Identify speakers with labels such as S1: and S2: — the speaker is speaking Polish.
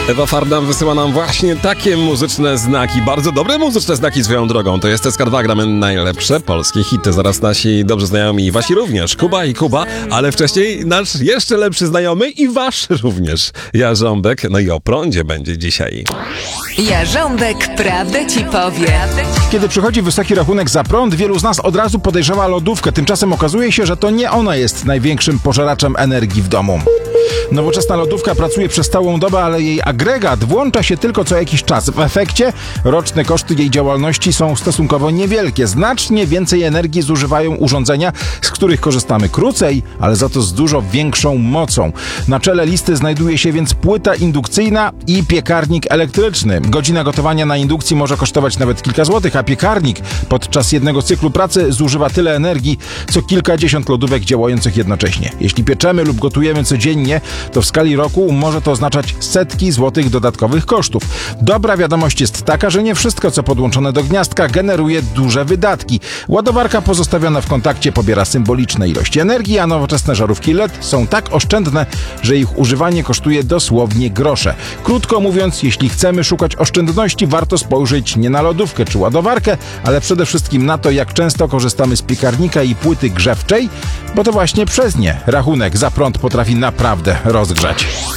S1: Ewa Fardam wysyła nam właśnie takie muzyczne znaki, bardzo dobre muzyczne znaki swoją drogą. To jest SK2, gramy najlepsze polskie hity. Zaraz nasi dobrze znajomi i wasi również, Kuba i Kuba, ale wcześniej nasz jeszcze lepszy znajomy i wasz również, Jarząbek. No i o prądzie będzie dzisiaj.
S2: Jarząbek prawdę ci powie.
S3: Kiedy przychodzi wysoki rachunek za prąd, wielu z nas od razu podejrzewa lodówkę. Tymczasem okazuje się, że to nie ona jest największym pożeraczem energii w domu. Nowoczesna lodówka pracuje przez całą dobę, ale jej agregat włącza się tylko co jakiś czas. W efekcie roczne koszty jej działalności są stosunkowo niewielkie. Znacznie więcej energii zużywają urządzenia, z których korzystamy krócej, ale za to z dużo większą mocą. Na czele listy znajduje się więc płyta indukcyjna i piekarnik elektryczny. Godzina gotowania na indukcji może kosztować nawet kilka złotych, a piekarnik podczas jednego cyklu pracy zużywa tyle energii, co kilkadziesiąt lodówek działających jednocześnie. Jeśli pieczemy lub gotujemy codziennie, to w skali roku może to oznaczać setki złotych dodatkowych kosztów. Dobra wiadomość jest taka, że nie wszystko, co podłączone do gniazdka, generuje duże wydatki. Ładowarka pozostawiona w kontakcie pobiera symboliczne ilości energii, a nowoczesne żarówki LED są tak oszczędne, że ich używanie kosztuje dosłownie grosze. Krótko mówiąc, jeśli chcemy szukać oszczędności, warto spojrzeć nie na lodówkę czy ładowarkę, ale przede wszystkim na to, jak często korzystamy z piekarnika i płyty grzewczej, bo to właśnie przez nie rachunek za prąd potrafi naprawdę rozgrzać.